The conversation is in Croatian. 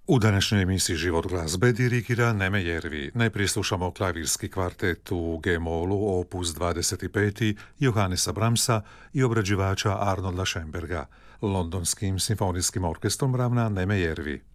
U današnjoj emisiji Život glazbe dirigira Neme Jervi. Najprije slušamo klavirski kvartet u G-molu opus 25. Johannesa Brahmsa i obrađivača Arnolda Schönberga. Londonskim simfonijskim orkestrom ravna Neme Jervi.